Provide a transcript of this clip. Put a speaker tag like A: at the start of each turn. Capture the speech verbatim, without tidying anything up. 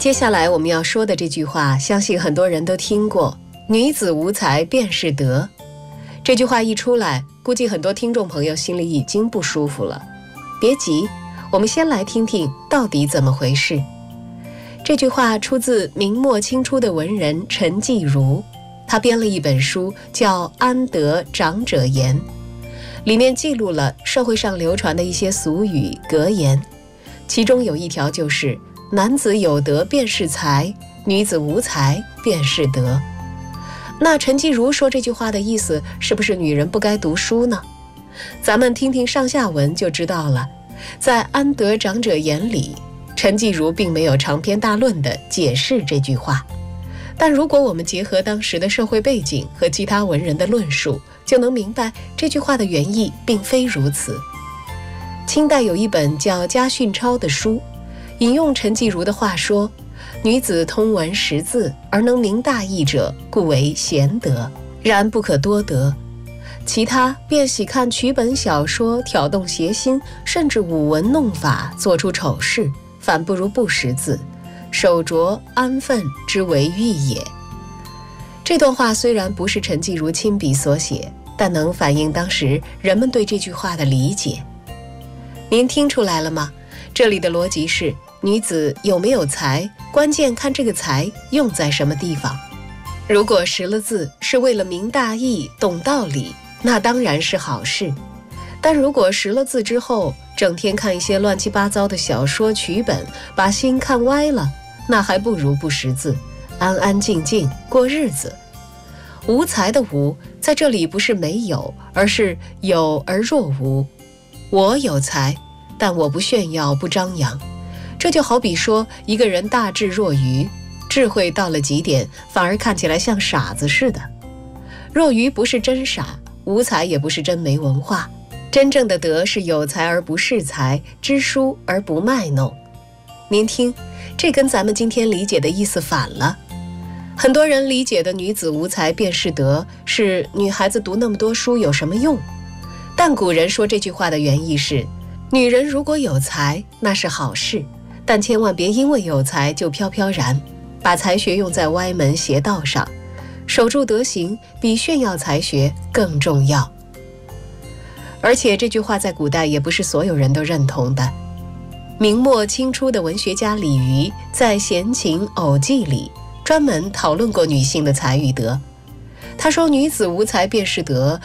A: 接下来我们要说的这句话，相信很多人都听过，女子无才便是德。这句话一出来，估计很多听众朋友心里已经不舒服了。别急，我们先来听听到底怎么回事。这句话出自明末清初的文人陈继儒，他编了一本书叫《安得长者言》，里面记录了社会上流传的一些俗语格言，其中有一条就是男子有德便是才，女子无才便是德。那陈继儒说这句话的意思，是不是女人不该读书呢？咱们听听上下文就知道了。在《安得长者言》里，陈继儒并没有长篇大论地解释这句话，但如果我们结合当时的社会背景和其他文人的论述，就能明白这句话的原意并非如此。清代有一本叫《家训钞》的书，引用陈继儒的话说，女子通文识字而能明大义者，故为贤德，然不可多得。其他便喜看曲本小说，挑动邪心，甚至舞文弄法，做出丑事，反不如不识字，守拙安分之为欲也。这段话虽然不是陈继儒亲笔所写，但能反映当时人们对这句话的理解。您听出来了吗？这里的逻辑是，女子有没有才，关键看这个才用在什么地方。如果识了字是为了明大义、懂道理，那当然是好事。但如果识了字之后，整天看一些乱七八糟的小说曲本，把心看歪了，那还不如不识字，安安静静过日子。无才的无，在这里不是没有，而是有而若无。我有才，但我不炫耀，不张扬。这就好比说，一个人大智若愚，智慧到了极点，反而看起来像傻子似的。若愚不是真傻，无才也不是真没文化。真正的德是有才而不恃才，知书而不卖弄。您听，这跟咱们今天理解的意思反了。很多人理解的女子无才便是德，是女孩子读那么多书有什么用？但古人说这句话的原意是，女人如果有才，那是好事，但千万别因为有才就飘飘然，把才学用在歪门邪道上。守住德行比炫耀才学更重要。而且这句话在古代也不是所有人都认同的。明末清初的文学家李渔在《闲情偶记》里专门讨论过女性的才与德。他说，女子无才便是德，